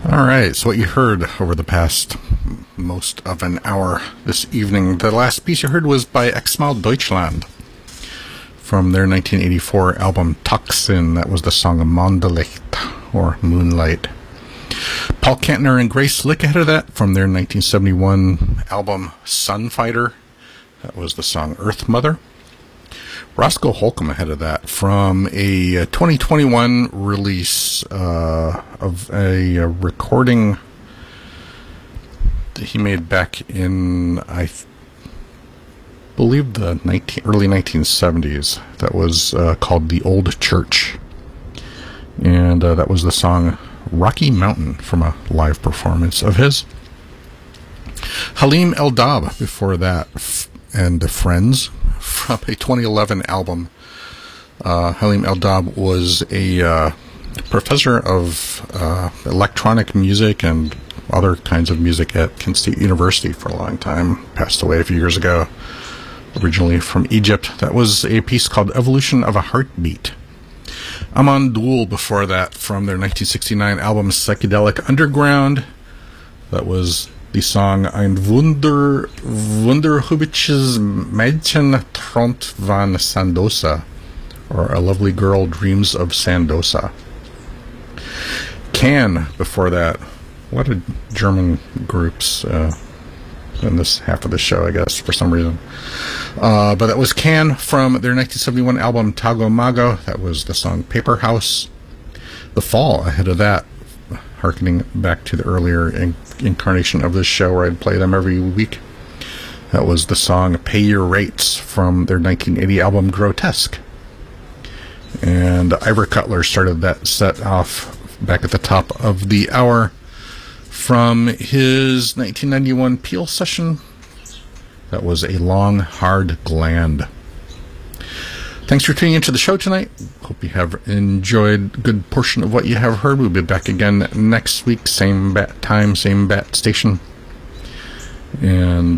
All right, so what you heard over the past most of an hour this evening, the last piece you heard was by Exmal Deutschland from their 1984 album Toxin. That was the song Mondlicht, or Moonlight. Paul Kantner and Grace Lick ahead of that from their 1971 album Sunfighter. That was the song Earth Mother. Roscoe Holcomb ahead of that from a 2021 release of a recording that he made back in, I believe, the early 1970s. That was called The Old Church. And that was the song Rocky Mountain from a live performance of his. Halim Eldab before that, and Friends from a 2011 album. Halim Eldab was a professor of electronic music and other kinds of music at Kent State University for a long time. Passed away a few years ago, originally from Egypt. That was a piece called Evolution of a Heartbeat. Aman Dul before that from their 1969 album Psychedelic Underground. That was the song Ein wunderhübsches Mädchen träumt von Sandosa, or A Lovely Girl Dreams of Sandosa. Can before that. A lot of German groups in this half of the show, I guess, for some reason. But that was Can from their 1971 album Tago Mago. That was the song Paper House. The Fall ahead of that, harkening back to the earlier incarnation of this show where I'd play them every week. That was the song Pay Your Rates from their 1980 album Grotesque. And Ivor Cutler started that set off back at the top of the hour from his 1991 Peel session. That was A Long Hard Gland. Thanks for tuning into the show tonight. Hope you have enjoyed a good portion of what you have heard. We'll be back again next week, same bat time, same bat station. And